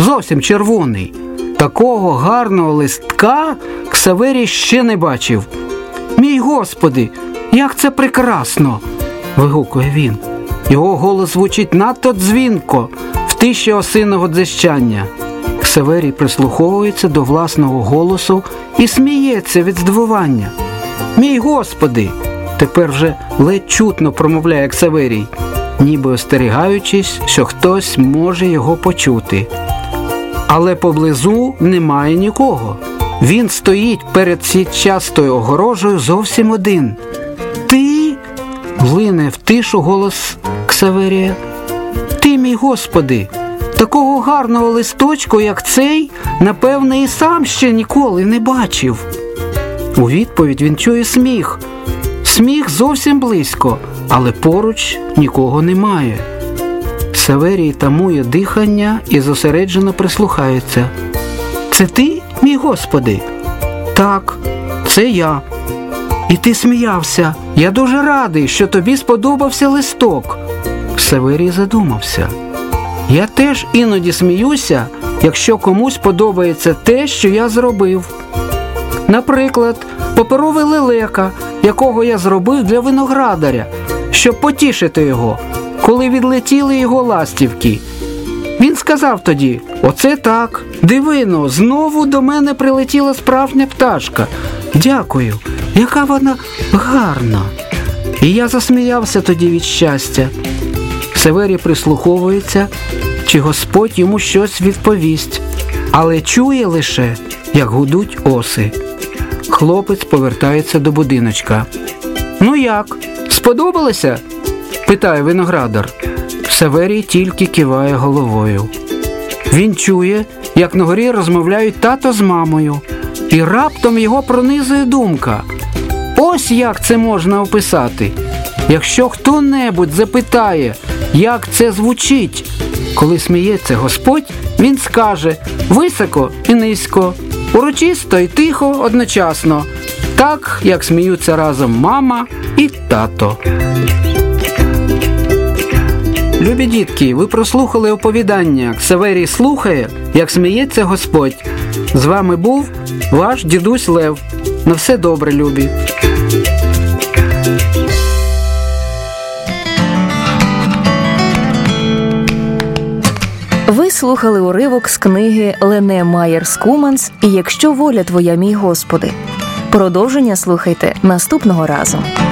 зовсім червоний. Такого гарного листка Ксаверій ще не бачив. «Мій Господи, як це прекрасно!» – вигукує він. Його голос звучить надто дзвінко в тиші осиного дзищання. Ксаверій прислуховується до власного голосу і сміється від здивування. «Мій Господи!» – тепер вже ледь чутно промовляє Ксаверій, ніби остерігаючись, що хтось може його почути. Але поблизу немає нікого. Він стоїть перед сітчастою огорожею зовсім один. «Ти?» – лине в тишу голос Ксаверія. «Ти, мій Господи, такого гарного листочку, як цей, напевне, і сам ще ніколи не бачив». У відповідь він чує сміх. Сміх зовсім близько, але поруч нікого немає. Ксаверій тамує дихання і зосереджено прислухається. «Це ти, мій Господи?» «Так, це я». «І ти сміявся. Я дуже радий, що тобі сподобався листок». Ксаверій задумався. «Я теж іноді сміюся, якщо комусь подобається те, що я зробив. Наприклад, паперовий лелека, якого я зробив для виноградаря, щоб потішити його, коли відлетіли його ластівки. Він сказав тоді: «Оце так, дивино, знову до мене прилетіла справжня пташка. Дякую, яка вона гарна». І я засміявся тоді від щастя. Ксаверій прислуховується, чи Господь йому щось відповість, але чує лише, як гудуть оси. Хлопець повертається до будиночка. «Ну як, сподобалося?» – питає виноградар. Ксаверій тільки киває головою. Він чує, як на горі розмовляють тато з мамою, і раптом його пронизує думка. Ось як це можна описати. Якщо хто-небудь запитає, як це звучить, коли сміється Господь, він скаже: високо і низько, урочисто і тихо одночасно, так, як сміються разом мама і тато. Любі дітки, ви прослухали оповідання «Ксаверій слухає, як сміється Господь». З вами був ваш дідусь Лев. На все добре, любі. Ви слухали уривок з книги Лене Майєрс-Куманс «І якщо воля твоя, мій Господи». Продовження слухайте наступного разу.